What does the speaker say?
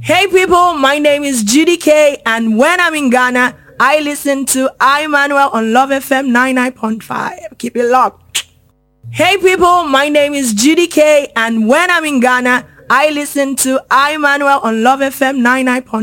Hey people, my name is Judy K, and when I'm in Ghana, I listen to Emmanuel on Love FM 99.5. Keep it locked. Hey people, my name is Judy K, and when I'm in Ghana, I listen to Emmanuel on Love FM 99.5.